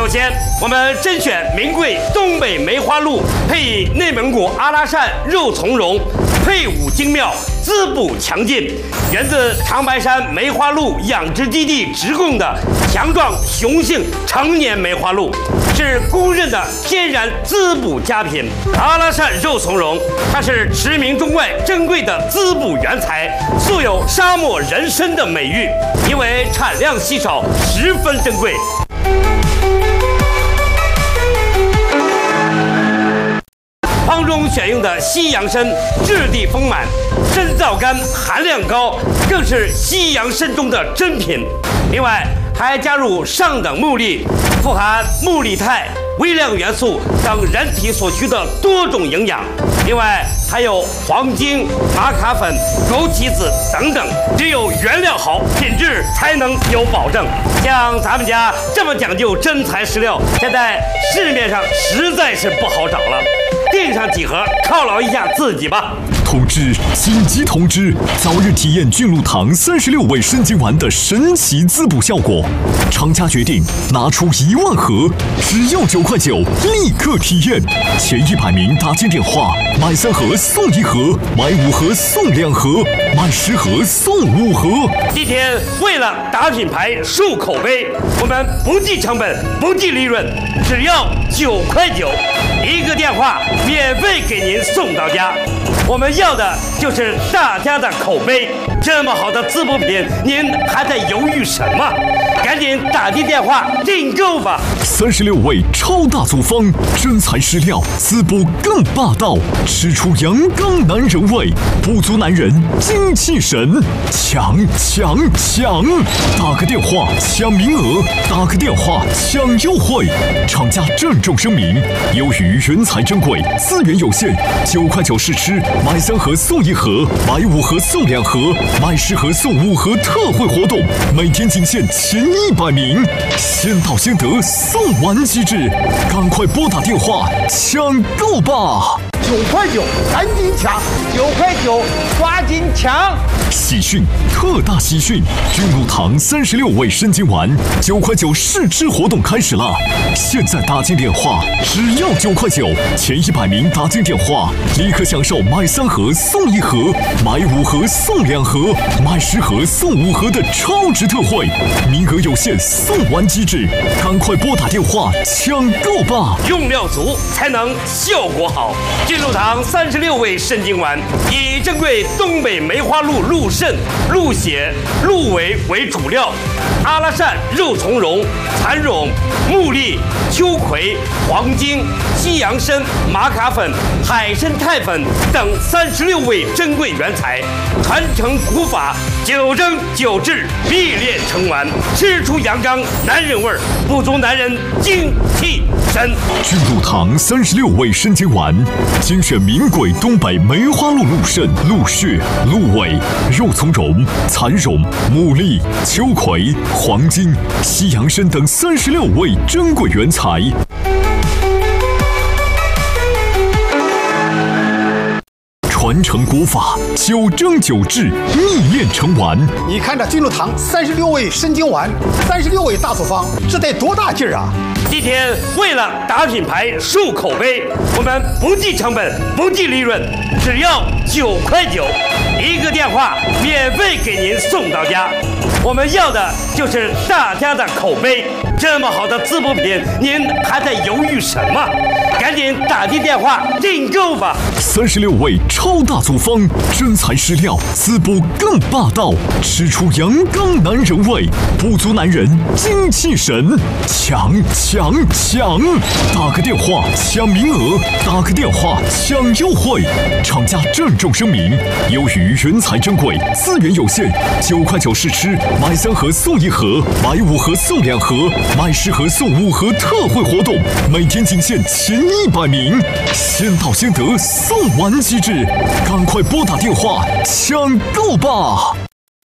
首先，我们甄选名贵东北梅花鹿，配以内蒙古阿拉善肉苁蓉，配伍精妙，滋补强劲，源自长白山梅花鹿养殖基地直供的强壮雄性成年梅花鹿，是公认的天然滋补佳品。阿拉善肉苁蓉，它是驰名中外珍贵的滋补原材，素有沙漠人参的美誉，因为产量稀少，十分珍贵。方中选用的西洋参质地丰满，参皂苷含量高，更是西洋参中的珍品。另外还加入上等木粒，富含木力肽、微量元素等人体所需的多种营养。另外还有黄精、玛卡粉、枸杞子等等，只有原料好，品质才能有保证。像咱们家这么讲究真材实料，现在市面上实在是不好找了。订上几盒，犒劳一下自己吧。 通知！紧急通知！早日体验菌露堂36味参精丸的神奇滋补效果。厂家决定拿出1万盒，只要9块9，立刻体验。前100名打进电话，买3盒送1盒，买5盒送2盒，买10盒送5盒。 今天为了打品牌、树口碑，我们不计成本、不计利润，只要9块9，一个电话免费给您送到家。我们要的就是大家的口碑。这么好的滋补品，您还在犹豫什么？赶紧打进电话订购吧 ！36味超大组方，真材实料，滋补更霸道，吃出阳刚男人味，补足男人精气神，抢！打个电话抢名额，打个电话抢优惠。厂家郑重声明：由于原材珍贵，资源有限，9块9试吃，买3盒送1盒，买5盒送2盒，买10盒送5盒特惠活动，每天仅限前100名，先到先得，送完即止，赶快拨打电话抢购吧 ！9块9，赶紧抢！9块9，抓紧抢！ 喜讯，特大喜讯！菌露堂36味参精丸9块9试吃活动开始了！现在打进电话，只要9块9，前100名打进电话，立刻享受买3盒送1盒，买5盒送2盒，买10盒送5盒的超值特惠，名额有限，送完即止，赶快拨打电话抢购吧！ 用料足才能效果好。菌露堂36味参精丸以珍贵东北梅花鹿鹿肾、鹿血、鹿尾为主料，阿拉善肉苁蓉、蚕苇、木栗、秋葵、黄精、西洋参、玛卡粉、海参肽粉等36味珍贵原材，传承古法，9蒸9制，秘炼成丸，吃出阳刚男人味儿，补足男人精气神。 菌露堂36味参精丸，精选名贵东北梅花鹿鹿肾、鹿血、鹿尾、肉苁蓉、蚕苇、木栗、秋葵、黄精、西洋参等36味珍贵原材。传承古法，9蒸9制，秘炼成丸。 你看这菌露堂36味参精丸，36味大组方，这得多大劲儿啊！ 今天为了打品牌、树口碑，我们不计成本、不计利润，只要9块9，一个电话免费给您送到家。我们要的就是大家的口碑。这么好的滋补品，您还在犹豫什么？赶紧打进电话订购吧 ！36味超大组方，真材实料，滋补更霸道，吃出阳刚男人味，补足男人精气神，抢！打个电话抢名额，打个电话抢优惠。厂家郑重声明：由于原材珍贵，资源有限，9块9试吃，买3盒送1盒，买5盒送2盒，买10盒送5盒特惠活动，每天仅限前100名，先到先得，送完即止，赶快拨打电话抢购吧！